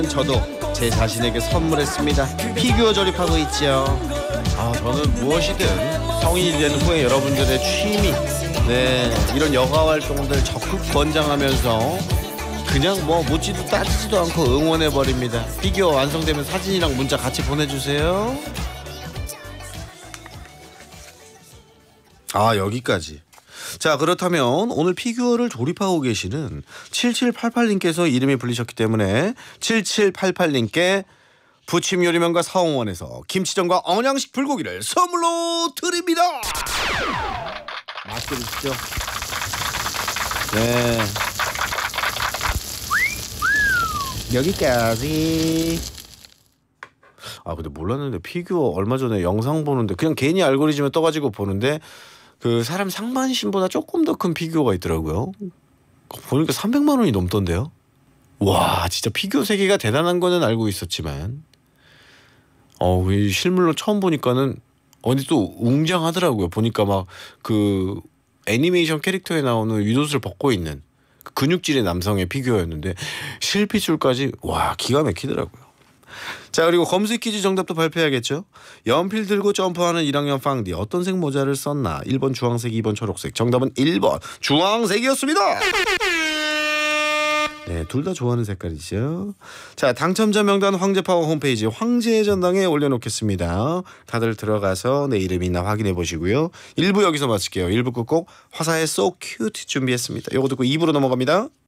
저도 제 자신에게 선물했습니다. 피규어 조립하고 있죠. 저는 무엇이든 성인이 된 후에 여러분들의 취미, 이런 여가 활동들 적극 권장하면서 그냥 뭐 묻지도 따지지도 않고 응원해버립니다. 피규어 완성되면 사진이랑 문자 같이 보내주세요. 여기까지. 자, 그렇다면 오늘 피규어를 조립하고 계시는 7788님께서 이름이 불리셨기 때문에 7788님께 부침 요리명가 사홍원에서 김치전과 언양식 불고기를 선물로 드립니다. 맛있게 드시죠. 네, 여기까지. 근데 몰랐는데 피규어 얼마 전에 영상 보는데 그냥 괜히 알고리즘에 떠가지고 보는데 그 사람 상반신보다 조금 더 큰 피규어가 있더라고요. 보니까 300만 원이 넘던데요. 와, 진짜 피규어 세계가 대단한 거는 알고 있었지만 실물로 처음 보니까는 어디 또 웅장하더라고요. 보니까 막 그 애니메이션 캐릭터에 나오는 윗옷을 벗고 있는 그 근육질의 남성의 피규어였는데 실핏줄까지 기가 막히더라고요. 자, 그리고 검색 퀴즈 정답도 발표해야겠죠. 연필 들고 점프하는 1학년 빵디 어떤 색 모자를 썼나. 1번 주황색, 2번 초록색. 정답은 1번 주황색이었습니다. 네, 둘 다 좋아하는 색깔이죠. 자, 당첨자 명단 황제파워 홈페이지 황제의 전당에 올려놓겠습니다. 다들 들어가서 내 이름이 있나 확인해 보시고요. 1부 여기서 마칠게요. 1부 끝곡 화사의 So Cute 준비했습니다. 요거 듣고 2부로 넘어갑니다.